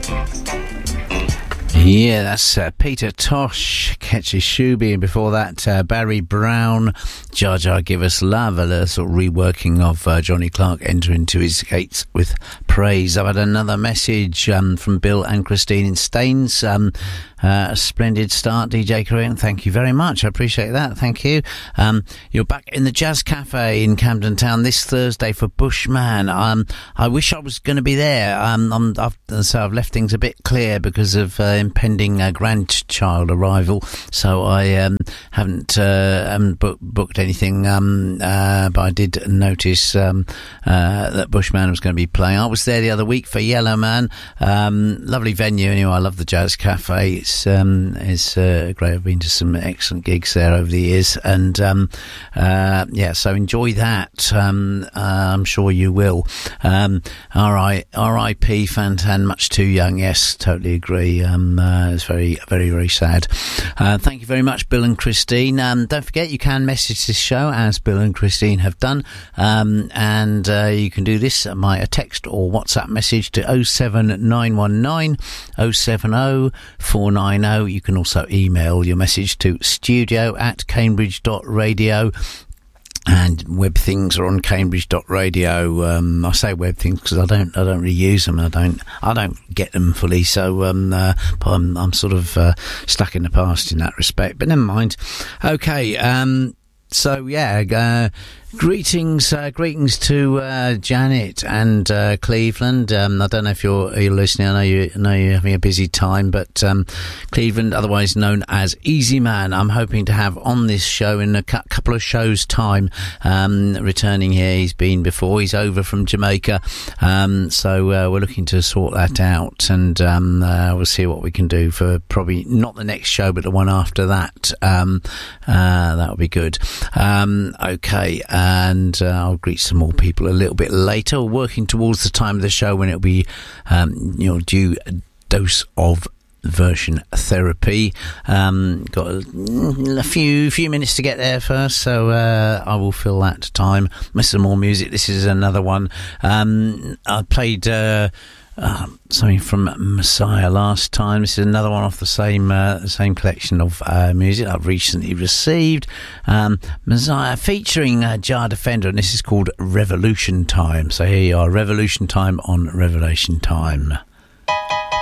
Yeah, that's Peter Tosh, Catchy Shuby, and before that, Barry Brown, Jar Jar Give Us Love, a sort of reworking of Johnny Clark, Enter Into His Gates with Praise. I've had another message from Bill and Christine in Staines. A splendid start, DJ Korean. Thank you very much. I appreciate that. Thank you. You're back in the Jazz Cafe in Camden Town this Thursday for Bushman. I wish I was going to be there. I've left things a bit clear because of impending grandchild arrival, so I haven't booked anything. But I did notice that Bushman was going to be playing. I was there the other week for Yellow Man. Lovely venue. Anyway, I love the Jazz Cafe. It's great. I've been to some excellent gigs there over the years, and so enjoy that. I'm sure you will. R.I.P. Fantan, much too young. Yes, totally agree. It's very, very, very sad. Thank you very much, Bill and Christine. Don't forget, you can message this show as Bill and Christine have done, and you can do this by a text or WhatsApp message to 07919 070 490. You can also email your message to studio@cambridge.radio. And web things are on cambridge.radio. I say web things because I don't really use them. I don't get them fully. So I'm sort of stuck in the past in that respect. But never mind. Okay. Greetings to Janet and Cleveland. I don't know if you're listening. I know you're having a busy time, but Cleveland, otherwise known as Easy Man, I'm hoping to have on this show in a couple of shows' time. Returning here, he's been before. He's over from Jamaica, so we're looking to sort that out, and we'll see what we can do for probably not the next show, but the one after that. That'll be good. Okay. And I'll greet some more people a little bit later, working towards the time of the show when it'll be due dose of version therapy. Got a few minutes to get there first, so I will fill that time with some more music. This is another one. I played something from Messiah last time. This is another one off the same collection of music I've recently received. Messiah featuring Jar Defender, and this is called Revolution Time. So here you are, Revolution Time on Revelation Time.